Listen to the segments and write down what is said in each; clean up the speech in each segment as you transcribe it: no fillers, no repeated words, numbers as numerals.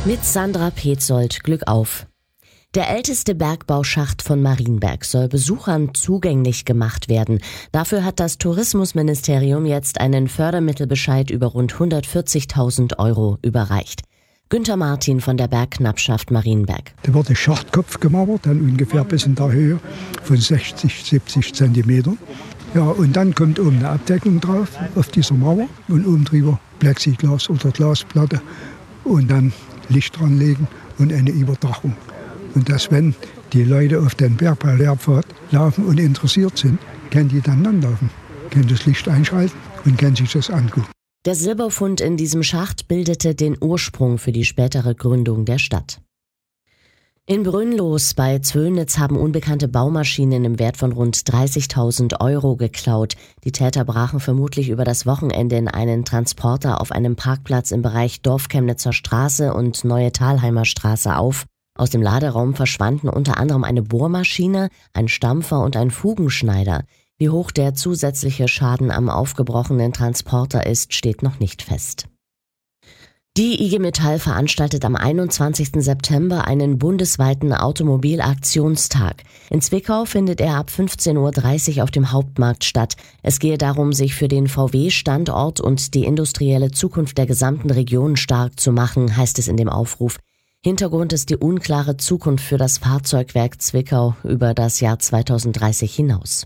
Mit Sandra Petzold, Glück auf. Der älteste Bergbauschacht von Marienberg soll Besuchern zugänglich gemacht werden. Dafür hat das Tourismusministerium jetzt einen Fördermittelbescheid über rund 140.000 € überreicht. Günter Martin von der Bergknappschaft Marienberg. Da wird der Schachtkopf gemauert, dann ungefähr bis in der Höhe von 60, 70 Zentimetern. Ja, und dann kommt oben eine Abdeckung drauf auf dieser Mauer und oben drüber Plexiglas oder Glasplatte und dann Licht dran legen und eine Überdachung. Und dass, wenn die Leute auf den Bergbau-Lehrpfad laufen und interessiert sind, können die dann langlaufen, können das Licht einschalten und können sich das angucken. Der Silberfund in diesem Schacht bildete den Ursprung für die spätere Gründung der Stadt. In Brünnlos bei Zwölnitz haben unbekannte Baumaschinen im Wert von rund 30.000 € geklaut. Die Täter brachen vermutlich über das Wochenende in einen Transporter auf einem Parkplatz im Bereich Dorfchemnitzer Straße und Neue Thalheimer Straße auf. Aus dem Laderaum verschwanden unter anderem eine Bohrmaschine, ein Stampfer und ein Fugenschneider. Wie hoch der zusätzliche Schaden am aufgebrochenen Transporter ist, steht noch nicht fest. Die IG Metall veranstaltet am 21. September einen bundesweiten Automobilaktionstag. In Zwickau findet er ab 15.30 Uhr auf dem Hauptmarkt statt. Es gehe darum, sich für den VW-Standort und die industrielle Zukunft der gesamten Region stark zu machen, heißt es in dem Aufruf. Hintergrund ist die unklare Zukunft für das Fahrzeugwerk Zwickau über das Jahr 2030 hinaus.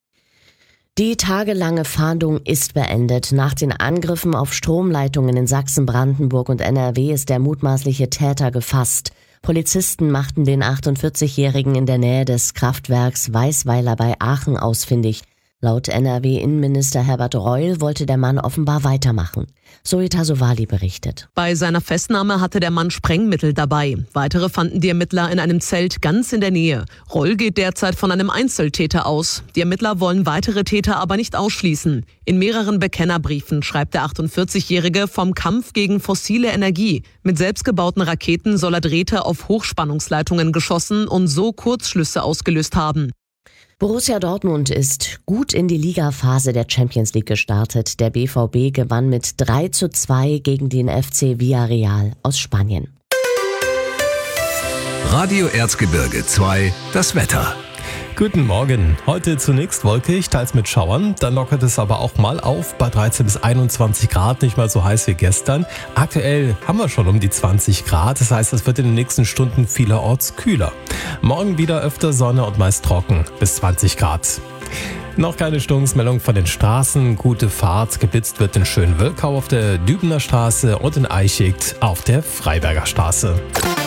Die tagelange Fahndung ist beendet. Nach den Angriffen auf Stromleitungen in Sachsen, Brandenburg und NRW ist der mutmaßliche Täter gefasst. Polizisten machten den 48-Jährigen in der Nähe des Kraftwerks Weißweiler bei Aachen ausfindig. Laut NRW-Innenminister Herbert Reul wollte der Mann offenbar weitermachen. Zoe Tasovali berichtet. Bei seiner Festnahme hatte der Mann Sprengmittel dabei. Weitere fanden die Ermittler in einem Zelt ganz in der Nähe. Reul geht derzeit von einem Einzeltäter aus. Die Ermittler wollen weitere Täter aber nicht ausschließen. In mehreren Bekennerbriefen schreibt der 48-Jährige vom Kampf gegen fossile Energie. Mit selbstgebauten Raketen soll er Drähte auf Hochspannungsleitungen geschossen und so Kurzschlüsse ausgelöst haben. Borussia Dortmund ist gut in die Ligaphase der Champions League gestartet. Der BVB gewann mit 3:2 gegen den FC Villarreal aus Spanien. Radio Erzgebirge 2, das Wetter. Guten Morgen. Heute zunächst wolkig, teils mit Schauern. Dann lockert es aber auch mal auf bei 13 bis 21 Grad, nicht mal so heiß wie gestern. Aktuell haben wir schon um die 20 Grad, das heißt, es wird in den nächsten Stunden vielerorts kühler. Morgen wieder öfter Sonne und meist trocken, bis 20 Grad. Noch keine Störungsmeldung von den Straßen. Gute Fahrt. Geblitzt wird in Schönwölkau auf der Dübener Straße und in Eichigt auf der Freiberger Straße.